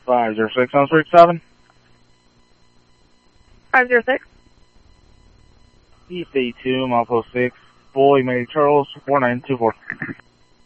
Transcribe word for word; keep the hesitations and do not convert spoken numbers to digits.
five zero six on Street seven. five zero six. East eighty-two, mile post six, Boy, Mary Charles, four nine two four.